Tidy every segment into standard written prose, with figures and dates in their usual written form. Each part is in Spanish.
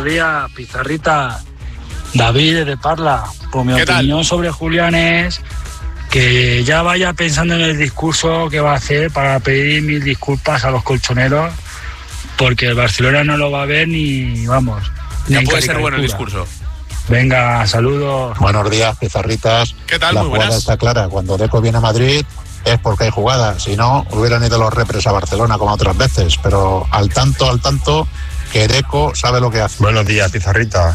buenos días, Pizarrita. David de Parla. Pues mi opinión sobre Julián es que ya vaya pensando en el discurso que va a hacer para pedir 1000 disculpas a los colchoneros, porque el Barcelona no lo va a ver ni, vamos, ni ya puede ser bueno el discurso. Venga, saludos. Buenos días, Pizarritas. ¿Qué tal? La Muy jugada buenas. está clara. Cuando Deco viene a Madrid es porque hay jugada. Si no, hubieran ido los repres a Barcelona como otras veces. Pero al tanto, que Deco sabe lo que hace. Buenos días, Pizarrita.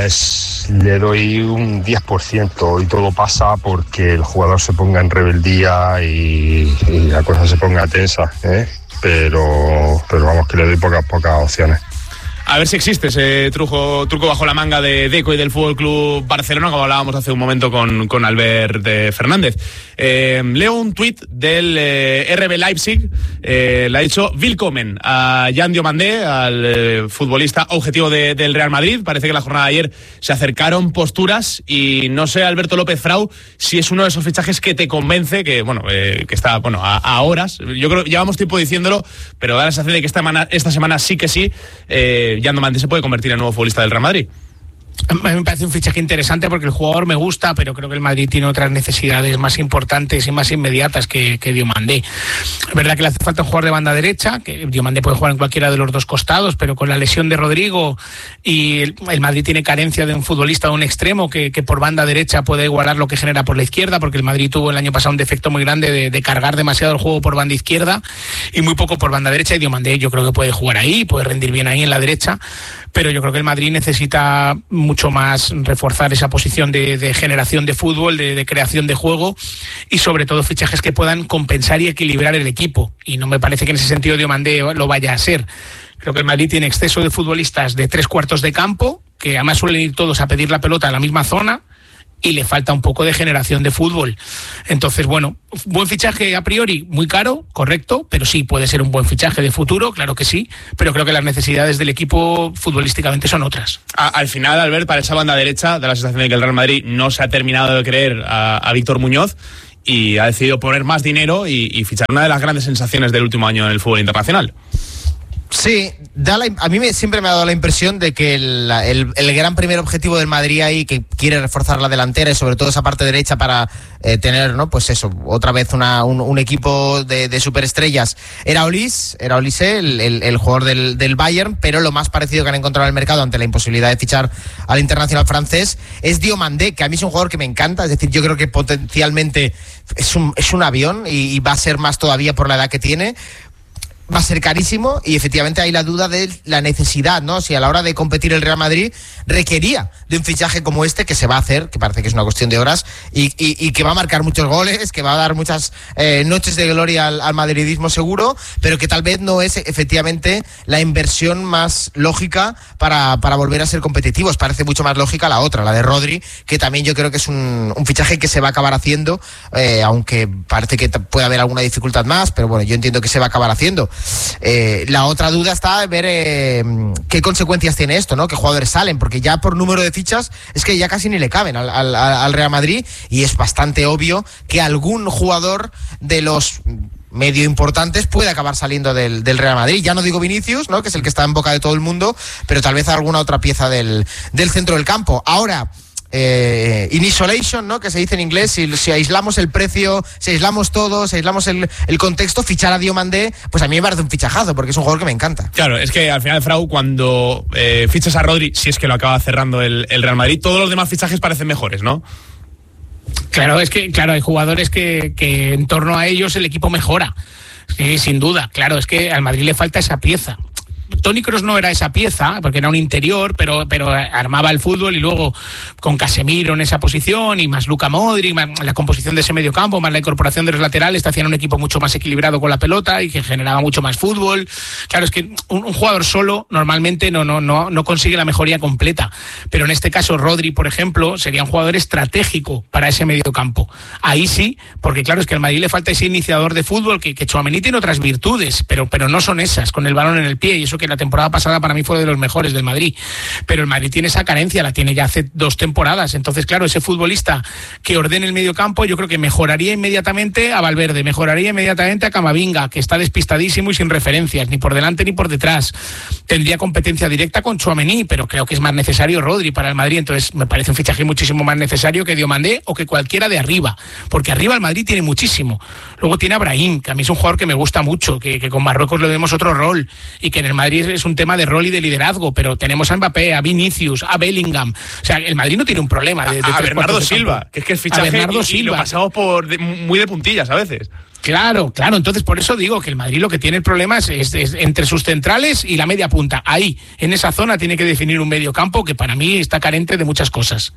Pues le doy un 10% y todo pasa porque el jugador se ponga en rebeldía y la cosa se ponga tensa, ¿eh? Pero vamos, que le doy pocas opciones. A ver si existe ese truco bajo la manga de Deco y del Fútbol Club Barcelona, como hablábamos hace un momento con Albert Fernández. Leo un tuit del RB Leipzig, le ha dicho Willkommen a Jan Diomandé, al futbolista objetivo del Real Madrid. Parece que la jornada de ayer se acercaron posturas y no sé, Alberto López Frau, si es uno de esos fichajes que te convence, que está a horas. Yo creo que llevamos tiempo diciéndolo, pero da la sensación de que esta semana sí que sí, Jan Diomandé se puede convertir en nuevo futbolista del Real Madrid. A mí me parece un fichaje interesante porque el jugador me gusta, pero creo que el Madrid tiene otras necesidades más importantes y más inmediatas que Diomandé. Es verdad que le hace falta un jugador de banda derecha, que Diomandé puede jugar en cualquiera de los dos costados, pero con la lesión de Rodrigo y el Madrid tiene carencia de un futbolista, de un extremo que por banda derecha puede igualar lo que genera por la izquierda, porque el Madrid tuvo el año pasado un defecto muy grande de cargar demasiado el juego por banda izquierda y muy poco por banda derecha, y Diomandé yo creo que puede jugar ahí, puede rendir bien ahí en la derecha, pero yo creo que el Madrid necesita mucho más reforzar esa posición de generación de fútbol, de creación de juego, y sobre todo fichajes que puedan compensar y equilibrar el equipo, y no me parece que en ese sentido Diomandé lo vaya a ser. Creo que el Madrid tiene exceso de futbolistas de 3/4 de campo, que además suelen ir todos a pedir la pelota a la misma zona, y le falta un poco de generación de fútbol. Entonces, bueno, buen fichaje a priori, muy caro, correcto, pero sí puede ser un buen fichaje de futuro, claro que sí, pero creo que las necesidades del equipo futbolísticamente son otras. Al final, Albert, para esa banda derecha da la sensación de que el Real Madrid no se ha terminado de creer a Víctor Muñoz y ha decidido poner más dinero y fichar una de las grandes sensaciones del último año en el fútbol internacional. Sí, a mí siempre me ha dado la impresión de que el gran primer objetivo del Madrid ahí, que quiere reforzar la delantera y sobre todo esa parte derecha para tener, ¿no? Pues eso, otra vez un equipo de superestrellas, era Olise, el jugador del Bayern, pero lo más parecido que han encontrado en el mercado ante la imposibilidad de fichar al internacional francés es Diomandé, que a mí es un jugador que me encanta, es decir, yo creo que potencialmente es un avión y va a ser más todavía por la edad que tiene. Va a ser carísimo y efectivamente hay la duda de la necesidad, ¿no? Si a la hora de competir el Real Madrid requería de un fichaje como este, que se va a hacer, que parece que es una cuestión de horas, y que va a marcar muchos goles, que va a dar muchas noches de gloria al madridismo seguro, pero que tal vez no es efectivamente la inversión más lógica para volver a ser competitivos. Parece mucho más lógica la otra, la de Rodri, que también yo creo que es un fichaje que se va a acabar haciendo, aunque parece que puede haber alguna dificultad más, pero bueno, yo entiendo que se va a acabar haciendo. La otra duda está en ver qué consecuencias tiene esto, ¿no? Qué jugadores salen, porque ya por número de fichas es que ya casi ni le caben al Real Madrid, y es bastante obvio que algún jugador de los medio importantes puede acabar saliendo del Real Madrid. Ya no digo Vinicius, ¿no? Que es el que está en boca de todo el mundo, pero tal vez alguna otra pieza del centro del campo. Ahora, in isolation, ¿no? Que se dice en inglés, si aislamos el precio, si aislamos todo, si aislamos el contexto, fichar a Diomandé, pues a mí me parece un fichajazo, porque es un jugador que me encanta. Claro, es que al final, Frau, cuando fichas a Rodri, si es que lo acaba cerrando el Real Madrid, todos los demás fichajes parecen mejores, ¿no? Claro, es que hay jugadores que en torno a ellos el equipo mejora, sí, sin duda. Claro, es que al Madrid le falta esa pieza. Toni Kroos no era esa pieza, porque era un interior, pero armaba el fútbol, y luego con Casemiro en esa posición y más Luka Modric, más la composición de ese medio campo, más la incorporación de los laterales, te hacían un equipo mucho más equilibrado con la pelota y que generaba mucho más fútbol. Claro, es que un jugador solo normalmente no consigue la mejoría completa, pero en este caso Rodri, por ejemplo, sería un jugador estratégico para ese medio campo. Ahí sí, porque claro, es que al Madrid le falta ese iniciador de fútbol, que Tchouaméni tiene otras virtudes, pero no son esas, con el balón en el pie, y eso eso que la temporada pasada para mí fue de los mejores del Madrid, pero el Madrid tiene esa carencia, la tiene ya hace 2 temporadas. Entonces, claro, ese futbolista que ordene el medio campo, yo creo que mejoraría inmediatamente a Valverde, mejoraría inmediatamente a Camavinga, que está despistadísimo y sin referencias, ni por delante ni por detrás. Tendría competencia directa con Tchouaméni, pero creo que es más necesario Rodri para el Madrid. Entonces me parece un fichaje muchísimo más necesario que Diomandé o que cualquiera de arriba, porque arriba el Madrid tiene muchísimo. Luego tiene a Brahim, que a mí es un jugador que me gusta mucho, que con Marruecos le vemos otro rol, y que en el Madrid es un tema de rol y de liderazgo, pero tenemos a Mbappé, a Vinicius, a Bellingham. O sea, el Madrid no tiene un problema. A Bernardo Silva, que es que el fichaje y lo pasamos muy de puntillas a veces. Claro, entonces por eso digo que el Madrid lo que tiene el problema es entre sus centrales y la media punta. Ahí, en esa zona, tiene que definir un medio campo que para mí está carente de muchas cosas.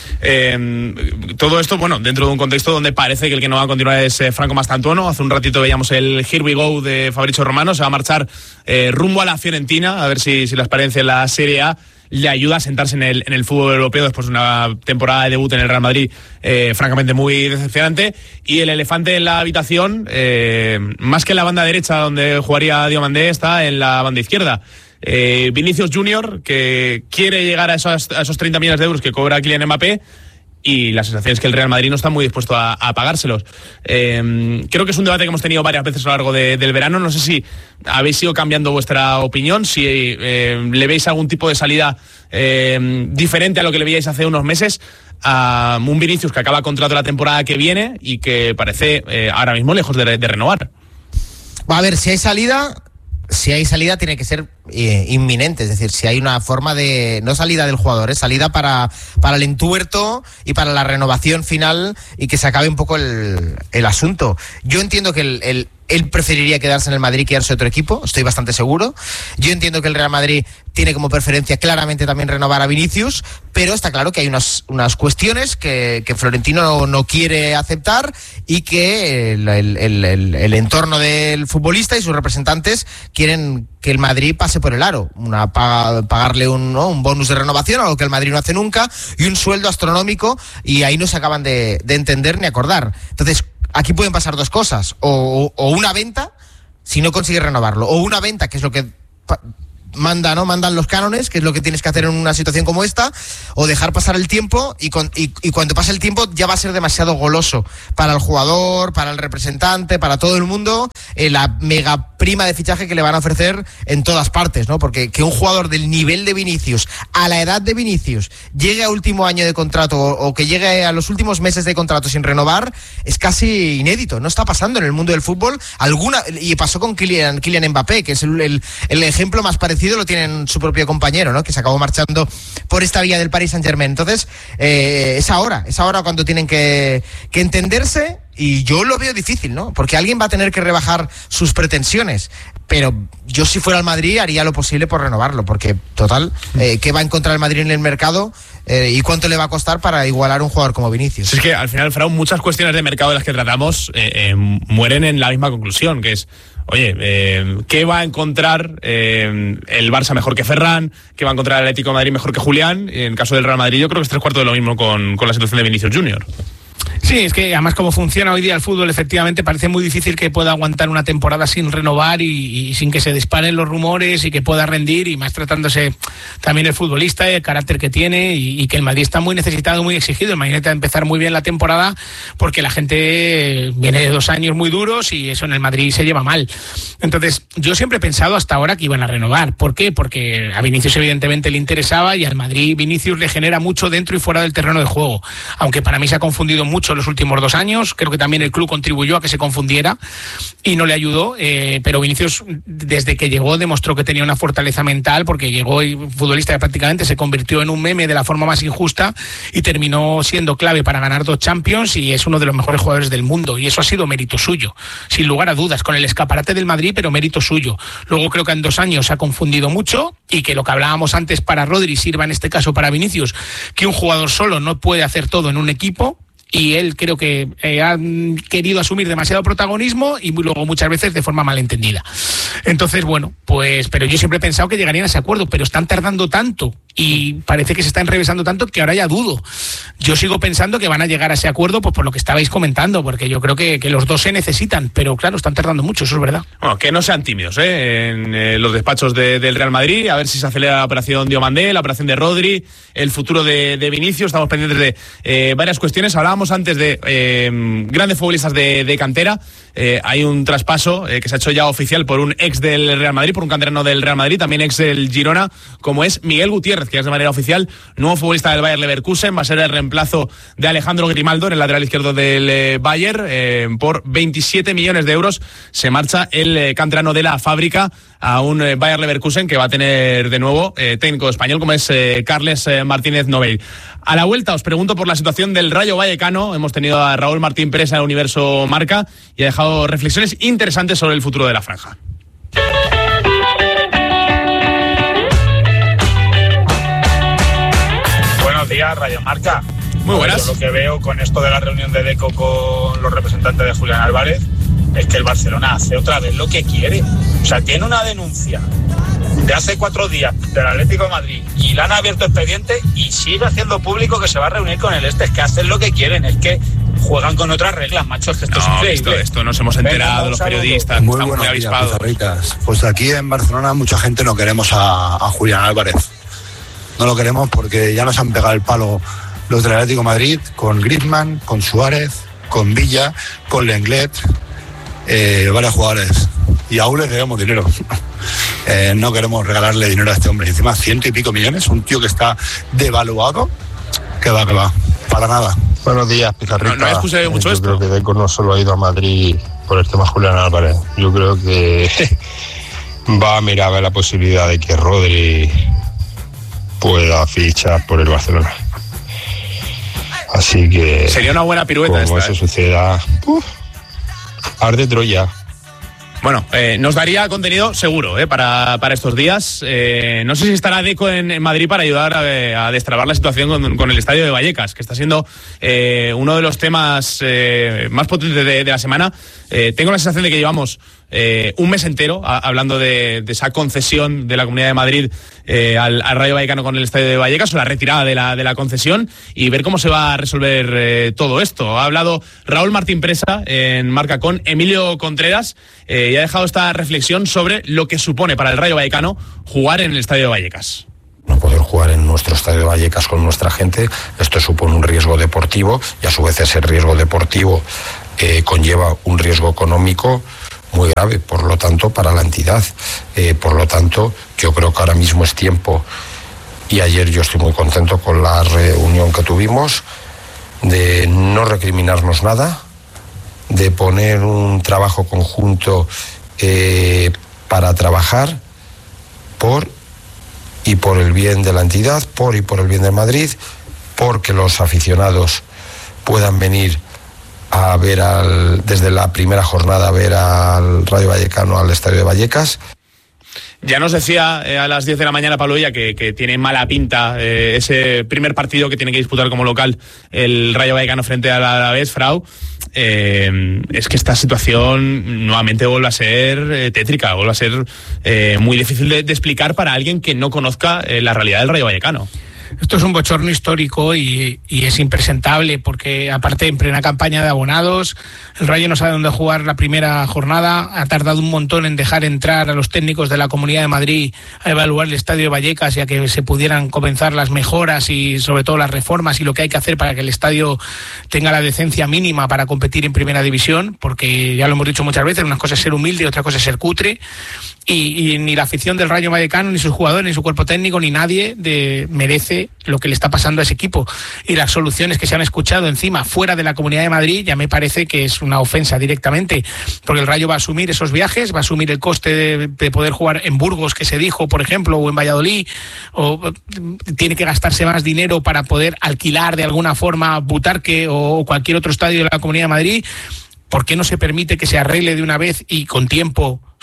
Todo esto, bueno, dentro de un contexto donde parece que el que no va a continuar es Franco Mastantuono. Hace un ratito veíamos el Here We Go de Fabrizio Romano. Se va a marchar rumbo a la Fiorentina, a ver si la experiencia en la Serie A le ayuda a sentarse en el fútbol europeo después de una temporada de debut en el Real Madrid francamente muy decepcionante. Y el elefante en la habitación, más que en la banda derecha donde jugaría Diomandé, está en la banda izquierda. Vinicius Junior, que quiere llegar a esos 30 millones de euros que cobra Kylian Mbappé, y la sensación es que el Real Madrid no está muy dispuesto a pagárselos. Creo que es un debate que hemos tenido varias veces a lo largo del verano. No sé si habéis ido cambiando vuestra opinión, si le veis algún tipo de salida diferente a lo que le veíais hace unos meses a un Vinicius que acaba contrato la temporada que viene y que parece ahora mismo lejos de renovar. Va a ver, si hay salida tiene que ser inminente, es decir, si hay una forma de, no salida del jugador, es salida para el entuerto y para la renovación final y que se acabe un poco el asunto. Yo entiendo que él preferiría quedarse en el Madrid que irse a otro equipo, estoy bastante seguro. Yo entiendo que el Real Madrid tiene como preferencia claramente también renovar a Vinicius, pero está claro que hay unas cuestiones que Florentino no quiere aceptar y que el entorno del futbolista y sus representantes quieren que el Madrid pase por el aro, pagarle un bonus de renovación, algo que el Madrid no hace nunca, y un sueldo astronómico, y ahí no se acaban de entender ni acordar. Entonces, aquí pueden pasar dos cosas, o una venta, si no consigues renovarlo, o una venta, que es lo que mandan los cánones, que es lo que tienes que hacer en una situación como esta, o dejar pasar el tiempo, y cuando pase el tiempo ya va a ser demasiado goloso para el jugador, para el representante, para todo el mundo, la mega prima de fichaje que le van a ofrecer en todas partes, ¿no? Porque que un jugador del nivel de Vinicius, a la edad de Vinicius, llegue a último año de contrato o que llegue a los últimos meses de contrato sin renovar, es casi inédito. No está pasando en el mundo del fútbol y pasó con Kylian Mbappé, que es el ejemplo más parecido, lo tiene su propio compañero, ¿no? Que se acabó marchando por esta vía del Paris Saint-Germain. Entonces, es ahora cuando tienen que entenderse. Y yo lo veo difícil, ¿no? Porque alguien va a tener que rebajar sus pretensiones. Pero yo, si fuera el Madrid, haría lo posible por renovarlo. Porque, total, ¿qué va a encontrar el Madrid en el mercado? ¿Y cuánto le va a costar para igualar un jugador como Vinicius? Es que, al final, Frau, muchas cuestiones de mercado de las que tratamos mueren en la misma conclusión, que es, oye, ¿qué va a encontrar el Barça mejor que Ferran? ¿Qué va a encontrar el Atlético de Madrid mejor que Julián? En el caso del Real Madrid, yo creo que es 3/4 de lo mismo con la situación de Vinicius Junior. Sí, es que además como funciona hoy día el fútbol, efectivamente parece muy difícil que pueda aguantar una temporada sin renovar y sin que se disparen los rumores y que pueda rendir, y más tratándose también el futbolista, el carácter que tiene, y que el Madrid está muy necesitado, muy exigido. Imagínate empezar muy bien la temporada porque la gente viene de 2 años muy duros y eso en el Madrid se lleva mal. Entonces, yo siempre he pensado hasta ahora que iban a renovar. ¿Por qué? Porque a Vinicius evidentemente le interesaba, y al Madrid Vinicius le genera mucho dentro y fuera del terreno de juego. Aunque para mí se ha confundido mucho en los últimos 2 años, creo que también el club contribuyó a que se confundiera y no le ayudó, pero Vinicius desde que llegó demostró que tenía una fortaleza mental, porque llegó y futbolista que prácticamente se convirtió en un meme de la forma más injusta y terminó siendo clave para ganar 2 Champions, y es uno de los mejores jugadores del mundo, y eso ha sido mérito suyo, sin lugar a dudas, con el escaparate del Madrid, pero mérito suyo. Luego creo que en 2 años se ha confundido mucho, y que lo que hablábamos antes para Rodri sirva en este caso para Vinicius, que un jugador solo no puede hacer todo en un equipo, y él creo que ha querido asumir demasiado protagonismo y luego muchas veces de forma malentendida. Entonces, bueno, pues, pero yo siempre he pensado que llegarían a ese acuerdo, pero están tardando tanto y parece que se está enrevesando tanto que ahora ya dudo. Yo sigo pensando que van a llegar a ese acuerdo, pues por lo que estabais comentando, porque yo creo que los dos se necesitan, pero claro, están tardando mucho, eso es verdad. Bueno, que no sean tímidos en los despachos del Real Madrid, a ver si se acelera la operación Diomandé, la operación de Rodri, el futuro de Vinicius. Estamos pendientes de varias cuestiones. Hablábamos antes de grandes futbolistas de cantera. Hay un traspaso que se ha hecho ya oficial por un ex del Real Madrid, por un canterano del Real Madrid, también ex del Girona, como es Miguel Gutiérrez, que es de manera oficial nuevo futbolista del Bayer Leverkusen. Va a ser el reemplazo de Alejandro Grimaldo en el lateral izquierdo del Bayer. Por 27 millones de euros se marcha el canterano de la fábrica a un Bayer Leverkusen que va a tener de nuevo técnico español como es Carles Martínez Novell. A la vuelta os pregunto por la situación del Rayo Vallecano. Hemos tenido a Raúl Martín Pérez en el Universo Marca y ha dejado reflexiones interesantes sobre el futuro de la franja. Buenos días, Radio Marca. Muy buenas. Yo lo que veo con esto de la reunión de Deco con los representantes de Julián Álvarez es que el Barcelona hace otra vez lo que quiere. O sea, tiene una denuncia de hace 4 días del Atlético de Madrid y le han abierto expediente y sigue haciendo público que se va a reunir con el Es que hacen lo que quieren, es que juegan con otras reglas, macho, es que esto es increíble. Esto nos hemos enterado los periodistas, muy estamos muy avispados. Pizarritas. Pues aquí en Barcelona mucha gente no queremos a Julián Álvarez. No lo queremos porque ya nos han pegado el palo los del Atlético de Madrid con Griezmann, con Suárez, con Villa, con Lenglet, varios jugadores. Y aún le debemos dinero. No queremos regalarle dinero a este hombre. Y encima 100 y pico millones, un tío que está devaluado. Que va, para nada. Buenos días, Pizarrita. No escuché mucho esto. Yo creo que Deco no solo ha ido a Madrid por el tema Julián Álvarez. Yo creo que va a mirar a ver la posibilidad de que Rodri pueda fichar por el Barcelona. Así que sería una buena pirueta como esta, eso suceda, arde Troya. Bueno, nos daría contenido seguro para estos días. No sé si estará Deco en Madrid para ayudar a destrabar la situación con el estadio de Vallecas, que está siendo uno de los temas más potentes de la semana. Tengo la sensación de que llevamos un mes entero hablando de esa concesión de la Comunidad de Madrid al Rayo Vallecano con el estadio de Vallecas, o la retirada de la concesión, y ver cómo se va a resolver todo esto. Ha hablado Raúl Martín Presa en Marca con Emilio Contreras y ha dejado esta reflexión sobre lo que supone para el Rayo Vallecano jugar en el estadio de Vallecas. No poder jugar en nuestro estadio de Vallecas con nuestra gente, esto supone un riesgo deportivo y a su vez ese riesgo deportivo conlleva un riesgo económico muy grave, por lo tanto, para la entidad. Por lo tanto, yo creo que ahora mismo es tiempo, y ayer yo estoy muy contento con la reunión que tuvimos, de no recriminarnos nada, de poner un trabajo conjunto para trabajar por el bien de la entidad, por el bien de Madrid, porque los aficionados puedan venir a ver desde la primera jornada a ver al Rayo Vallecano al estadio de Vallecas. Ya nos decía a las 10 de la mañana Pablo Villa que tiene mala pinta ese primer partido que tiene que disputar como local el Rayo Vallecano frente al Alavés, Frau. Es que esta situación nuevamente vuelve a ser tétrica, vuelve a ser muy difícil de explicar para alguien que no conozca la realidad del Rayo Vallecano. Esto es un bochorno histórico y es impresentable porque, aparte, en plena campaña de abonados, el Rayo no sabe dónde jugar la primera jornada, ha tardado un montón en dejar entrar a los técnicos de la Comunidad de Madrid a evaluar el estadio de Vallecas y a que se pudieran comenzar las mejoras y sobre todo las reformas y lo que hay que hacer para que el estadio tenga la decencia mínima para competir en primera división, porque ya lo hemos dicho muchas veces, una cosa es ser humilde y otra cosa es ser cutre. Y ni la afición del Rayo Vallecano, ni sus jugadores, ni su cuerpo técnico, ni nadie merece lo que le está pasando a ese equipo. Y las soluciones que se han escuchado encima, fuera de la Comunidad de Madrid, ya me parece que es una ofensa directamente, porque el Rayo va a asumir esos viajes, va a asumir el coste de poder jugar en Burgos, que se dijo, por ejemplo, o en Valladolid, o tiene que gastarse más dinero para poder alquilar de alguna forma Butarque o cualquier otro estadio de la Comunidad de Madrid. ¿Por qué no se permite que se arregle de una vez y con tiempo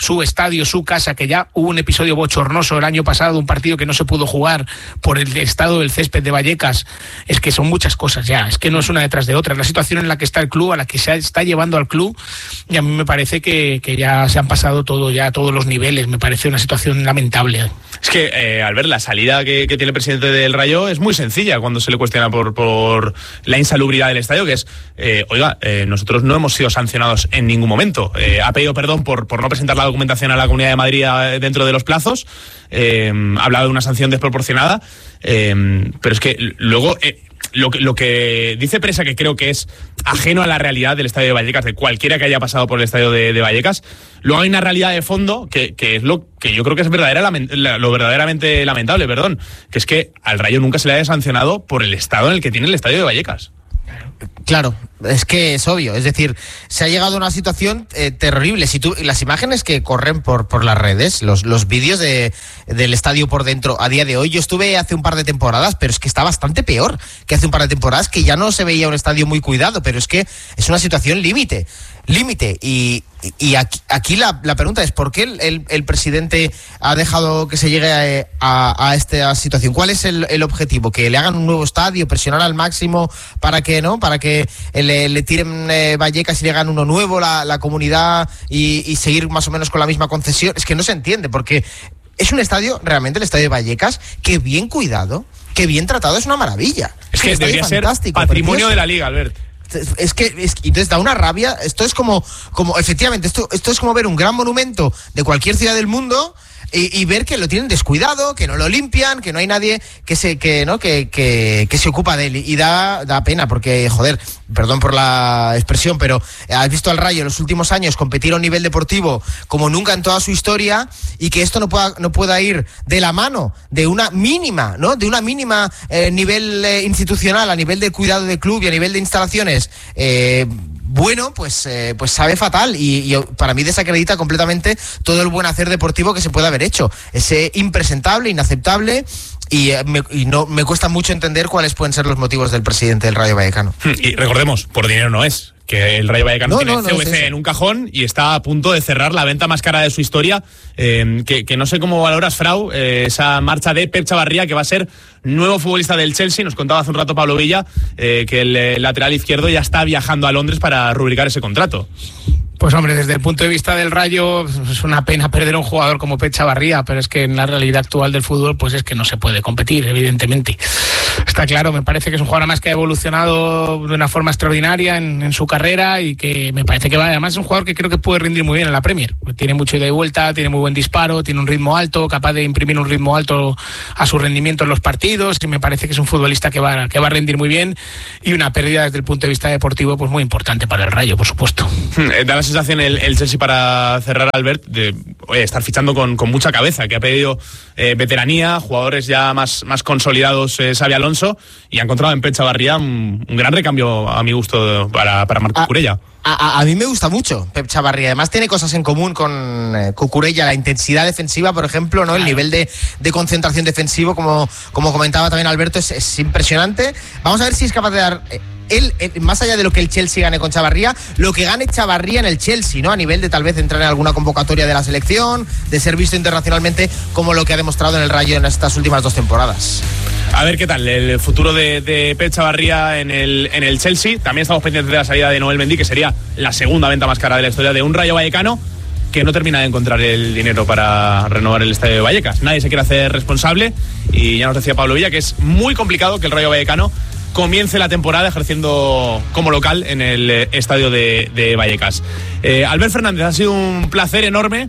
su estadio, su casa, que ya hubo un episodio bochornoso el año pasado, un partido que no se pudo jugar por el estado del césped de Vallecas. Es que son muchas cosas ya, es que no es una detrás de otra. La situación en la que está el club, a la que se está llevando al club, y a mí me parece que ya se han pasado todos los niveles. Me parece una situación lamentable. Es que, Albert, la salida que tiene el presidente del Rayo es muy sencilla cuando se le cuestiona por la insalubridad del estadio, que es, nosotros no hemos sido sancionados en ningún momento. Ha pedido perdón por no presentar la documentación a la Comunidad de Madrid dentro de los plazos, ha hablado de una sanción desproporcionada, pero es que luego... Lo que dice Presa, que creo que es ajeno a la realidad del estadio de Vallecas, de cualquiera que haya pasado por el estadio de Vallecas, luego hay una realidad de fondo que es lo que yo creo que es lo verdaderamente lamentable, que es que al Rayo nunca se le haya sancionado por el estado en el que tiene el estadio de Vallecas. Claro, es que es obvio, es decir, se ha llegado a una situación terrible. Si tú, las imágenes que corren por las redes, los vídeos del estadio por dentro a día de hoy, yo estuve hace un par de temporadas, pero es que está bastante peor que hace un par de temporadas, que ya no se veía un estadio muy cuidado, pero es que es una situación límite. Y aquí la pregunta es ¿por qué el presidente ha dejado que se llegue a esta situación? ¿Cuál es el objetivo? ¿Que le hagan un nuevo estadio, presionar al máximo para que le tiren Vallecas y le hagan uno nuevo la comunidad y seguir más o menos con la misma concesión? Es que no se entiende, porque es un estadio, realmente el estadio de Vallecas, que bien cuidado, que bien tratado, es una maravilla. Es que debería ser patrimonio de la Liga, Albert. Es que entonces da una rabia. Esto es como efectivamente, esto es como ver un gran monumento de cualquier ciudad del mundo y ver que lo tienen descuidado, que no lo limpian, que no hay nadie que se ocupa de él, y da pena, porque joder, perdón por la expresión, pero has visto al Rayo en los últimos años competir a un nivel deportivo como nunca en toda su historia, y que esto no pueda ir de la mano de una mínima, nivel institucional, a nivel de cuidado de club y a nivel de instalaciones, pues sabe fatal, y para mí desacredita completamente todo el buen hacer deportivo que se puede haber hecho. Es impresentable, inaceptable, y me cuesta mucho entender cuáles pueden ser los motivos del presidente del Rayo Vallecano. Y recordemos, por dinero no es, que el Rayo Vallecano tiene CVC en un cajón y está a punto de cerrar la venta más cara de su historia, que no sé cómo valoras, Frau, esa marcha de Pep Chavarría, que va a ser nuevo futbolista del Chelsea. Nos contaba hace un rato Pablo Villa que el lateral izquierdo ya está viajando a Londres para rubricar ese contrato. Pues hombre, desde el punto de vista del Rayo es una pena perder a un jugador como Pep Chavarría, pero es que en la realidad actual del fútbol pues es que no se puede competir, evidentemente. Está claro, me parece que es un jugador además que ha evolucionado de una forma extraordinaria en su carrera, y que me parece que además es un jugador que creo que puede rendir muy bien en la Premier. Tiene mucho ida y vuelta, tiene muy buen disparo, tiene un ritmo alto, capaz de imprimir un ritmo alto a su rendimiento en los partidos, y me parece que es un futbolista que va a rendir muy bien, y una pérdida desde el punto de vista deportivo pues muy importante para el Rayo, por supuesto. Da la sensación el Chelsea, para cerrar, Albert, de estar fichando con mucha cabeza, que ha pedido veteranía, jugadores ya más consolidados, Xabi Alonso, y ha encontrado en Pep Chavarría un gran recambio, a mi gusto, para Marc Cucurella. A mí me gusta mucho Pep Chavarría. Además tiene cosas en común con Cucurella, la intensidad defensiva, por ejemplo, ¿no? El nivel de concentración defensivo, como comentaba también Alberto, es impresionante. Vamos a ver si es capaz de dar él, más allá de lo que el Chelsea gane con Chavarría, lo que gane Chavarría en el Chelsea, ¿no? A nivel de tal vez entrar en alguna convocatoria de la selección, de ser visto internacionalmente, como lo que ha demostrado en el Rayo en estas últimas 2 temporadas. A ver qué tal el futuro de Pep Chavarría en el Chelsea. También estamos pendientes de la salida de Noel Mendy, que sería la segunda venta más cara de la historia de un Rayo Vallecano, que no termina de encontrar el dinero para renovar el estadio de Vallecas. Nadie se quiere hacer responsable, y ya nos decía Pablo Villa que es muy complicado que el Rayo Vallecano comience la temporada ejerciendo como local en el estadio de Vallecas. Albert Fernández, ha sido un placer enorme.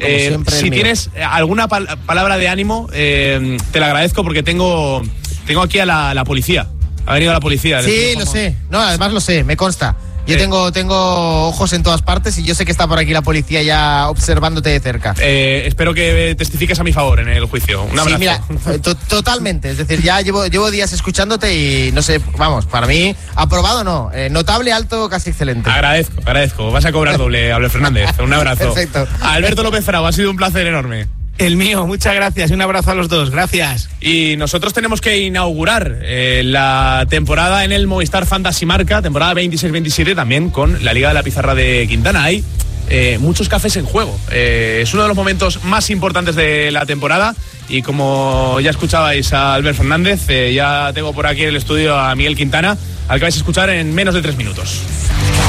Si tienes alguna palabra de ánimo, te la agradezco, porque tengo aquí a la policía. Ha venido la policía. Sí, lo sé. No, además lo sé, me consta. Yo tengo ojos en todas partes, y yo sé que está por aquí la policía ya observándote de cerca. Espero que testifiques a mi favor en el juicio. Un abrazo. Sí, mira, totalmente. Es decir, ya llevo días escuchándote y no sé, vamos, para mí, aprobado no. Notable, alto, casi excelente. Agradezco. Vas a cobrar doble, Albert Fernández. Un abrazo. Perfecto. Alberto López Frau, ha sido un placer enorme. El mío, muchas gracias, y un abrazo a los dos, gracias. Y nosotros tenemos que inaugurar la temporada en el Movistar Fantasy Marca, temporada 26-27, también con la Liga de la Pizarra de Quintana. Hay muchos cafés en juego. Es uno de los momentos más importantes de la temporada y como ya escuchabais a Albert Fernández, ya tengo por aquí en el estudio a Miguel Quintana, al que vais a escuchar en menos de 3 minutos.